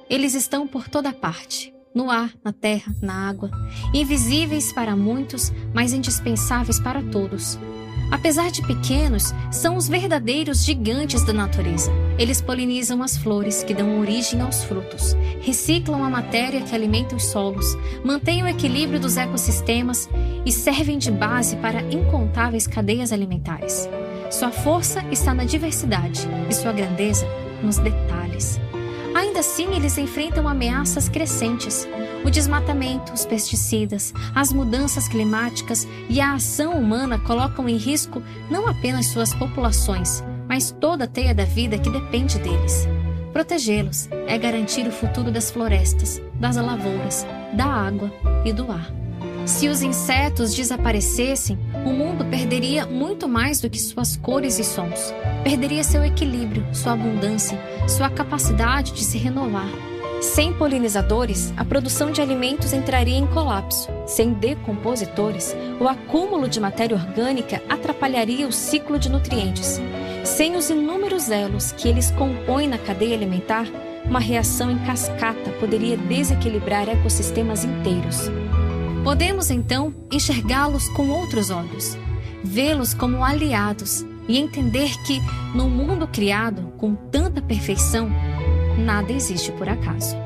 Eles estão por toda parte, no ar, na terra, na água, invisíveis para muitos, mas indispensáveis para todos. Apesar de pequenos, são os verdadeiros gigantes da natureza. Eles polinizam as flores que dão origem aos frutos, reciclam a matéria que alimenta os solos, mantêm o equilíbrio dos ecossistemas e servem de base para incontáveis cadeias alimentares. Sua força está na diversidade e sua grandeza nos detalhes. Ainda assim, eles enfrentam ameaças crescentes. O desmatamento, os pesticidas, as mudanças climáticas e a ação humana colocam em risco não apenas suas populações, mas toda a teia da vida que depende deles. Protegê-los é garantir o futuro das florestas, das lavouras, da água e do ar. Se os insetos desaparecessem, o mundo perderia muito mais do que suas cores e sons. Perderia seu equilíbrio, sua abundância, sua capacidade de se renovar. Sem polinizadores, a produção de alimentos entraria em colapso. Sem decompositores, o acúmulo de matéria orgânica atrapalharia o ciclo de nutrientes. Sem os inúmeros elos que eles compõem na cadeia alimentar, uma reação em cascata poderia desequilibrar ecossistemas inteiros. Podemos, então, enxergá-los com outros olhos, vê-los como aliados e entender que, no mundo criado com tanta perfeição, nada existe por acaso.